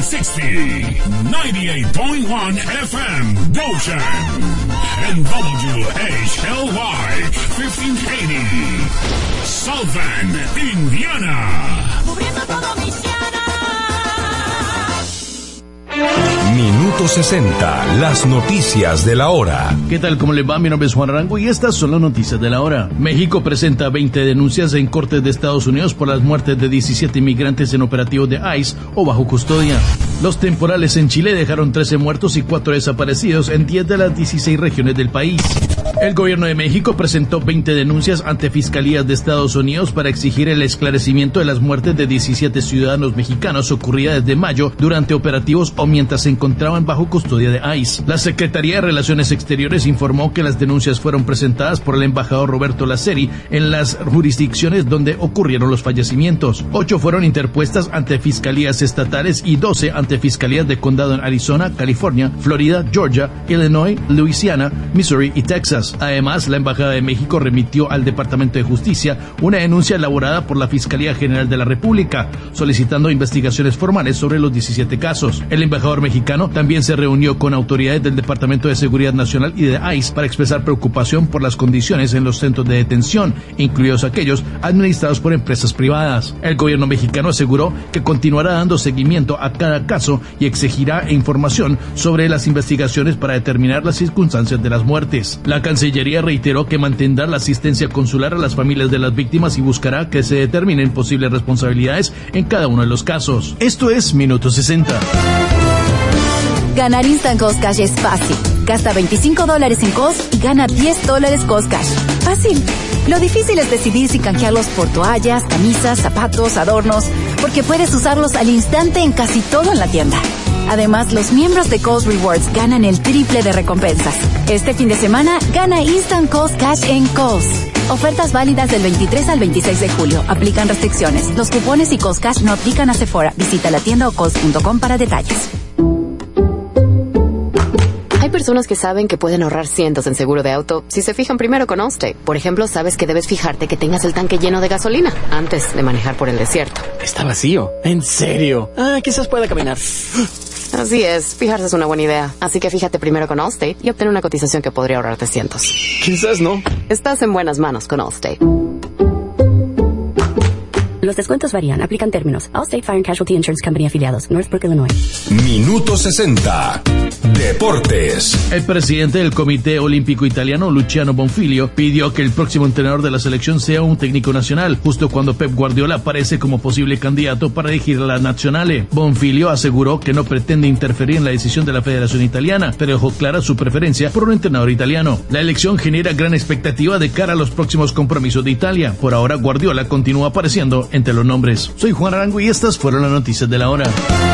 98.1 FM, Goshen. And WHLY 1580, South Bend, Indiana. Cubriendo todo Michiana. Minuto 60, las noticias de la hora. ¿Qué tal? ¿Cómo les va? Mi nombre es Juan Arango y estas son las noticias de la hora. México presenta 20 denuncias en cortes de Estados Unidos por las muertes de 17 inmigrantes en operativos de ICE o bajo custodia. Los temporales en Chile dejaron 13 muertos y 4 desaparecidos en 10 de las 16 regiones del país. El gobierno de México presentó 20 denuncias ante fiscalías de Estados Unidos para exigir el esclarecimiento de las muertes de 17 ciudadanos mexicanos ocurridas desde mayo durante operativos o mientras se encontraban bajo custodia de ICE. La Secretaría de Relaciones Exteriores informó que las denuncias fueron presentadas por el embajador Roberto Laceri en las jurisdicciones donde ocurrieron los fallecimientos. 8 fueron interpuestas ante fiscalías estatales y 12 ante fiscalías de condado en Arizona, California, Florida, Georgia, Illinois, Luisiana, Missouri y Texas. Además, la Embajada de México remitió al Departamento de Justicia una denuncia elaborada por la Fiscalía General de la República, solicitando investigaciones formales sobre los 17 casos. El embajador mexicano también se reunió con autoridades del Departamento de Seguridad Nacional y de ICE para expresar preocupación por las condiciones en los centros de detención, incluidos aquellos administrados por empresas privadas. El gobierno mexicano aseguró que continuará dando seguimiento a cada caso y exigirá información sobre las investigaciones para determinar las circunstancias de las muertes. La Cancillería reiteró que mantendrá la asistencia consular a las familias de las víctimas y buscará que se determinen posibles responsabilidades en cada uno de los casos. Esto es Minuto 60. Ganar Instant Cost Cash es fácil. Gasta $25 en Cost y gana $10 Cost Cash. Fácil. Lo difícil es decidir si canjearlos por toallas, camisas, zapatos, adornos, porque puedes usarlos al instante en casi todo en la tienda. Además, los miembros de Cost Rewards ganan el triple de recompensas. Este fin de semana, gana Instant Cost Cash en Cost. Ofertas válidas del 23 al 26 de julio. Aplican restricciones. Los cupones y Cost Cash no aplican a Sephora. Visita la tienda o cost.com para detalles. Hay personas que saben que pueden ahorrar cientos en seguro de auto si se fijan primero con Allstate. Por ejemplo, sabes que debes fijarte que tengas el tanque lleno de gasolina antes de manejar por el desierto. Está vacío. ¿En serio? Quizás pueda caminar. Así es, fijarse es una buena idea. Así que fíjate primero con Allstate y obtén una cotización que podría ahorrarte cientos. Quizás no. Estás en buenas manos con Allstate. Los descuentos varían. Aplican términos. Allstate Fire and Casualty Insurance Company afiliados. Northbrook, Illinois. Minuto 60. Deportes. El presidente del Comité Olímpico Italiano, Luciano Bonfiglio, pidió que el próximo entrenador de la selección sea un técnico nacional, justo cuando Pep Guardiola aparece como posible candidato para dirigir a la Nazionale. Bonfiglio aseguró que no pretende interferir en la decisión de la Federación Italiana, pero dejó clara su preferencia por un entrenador italiano. La elección genera gran expectativa de cara a los próximos compromisos de Italia. Por ahora, Guardiola continúa apareciendo entre los nombres. Soy Juan Arango y estas fueron las noticias de la hora.